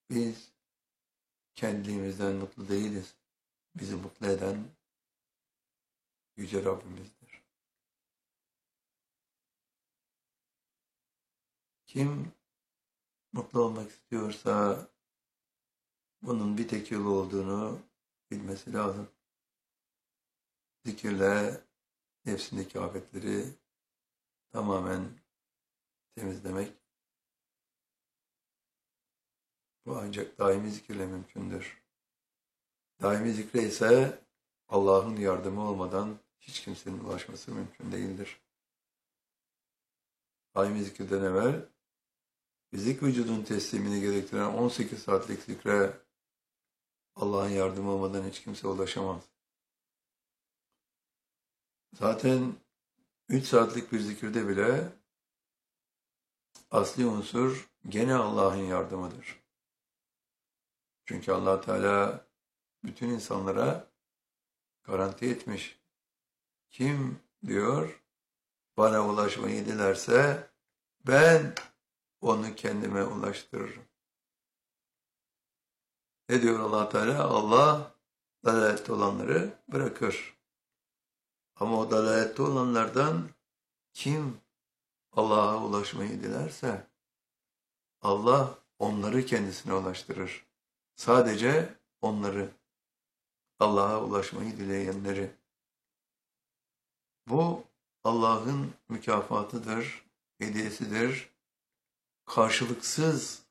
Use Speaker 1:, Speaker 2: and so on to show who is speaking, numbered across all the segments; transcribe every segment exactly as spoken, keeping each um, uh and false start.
Speaker 1: Biz kendiliğimizden mutlu değiliz. Bizi mutlu eden Yüce Rabbimizdir. Kim mutlu olmak istiyorsa bunun bir tek yolu olduğunu bilmesi lazım. Zikirle nefsindeki afetleri tamamen temizlemek, bu ancak daimi zikirle mümkündür. Daimi zikre ise Allah'ın yardımı olmadan hiç kimsenin ulaşması mümkün değildir. Daimi zikirden evvel fizik vücudun teslimini gerektiren on sekiz saatlik zikre Allah'ın yardımı olmadan hiç kimse ulaşamaz. Zaten üç saatlik bir zikirde bile asli unsur gene Allah'ın yardımıdır. Çünkü Allah Teala bütün insanlara garanti etmiş. Kim diyor bana ulaşmayı dilerse ben onu kendime ulaştırırım. Ne diyor Allah Teala? Allah dalalette olanları bırakır. Ama o dalalette olanlardan kim Allah'a ulaşmayı dilerse Allah onları kendisine ulaştırır. Sadece onları, Allah'a ulaşmayı dileyenleri. Bu Allah'ın mükafatıdır, hediyesidir, karşılıksız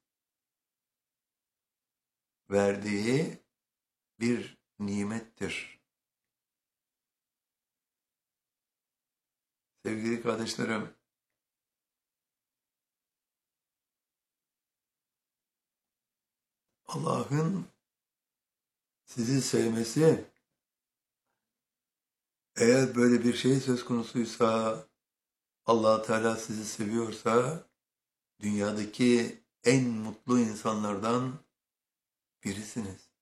Speaker 1: verdiği bir nimettir. Sevgili kardeşlerim, Allah'ın sizi sevmesi, eğer böyle bir şey söz konusuysa, Allah Teala sizi seviyorsa, dünyadaki en mutlu insanlardan birisiniz.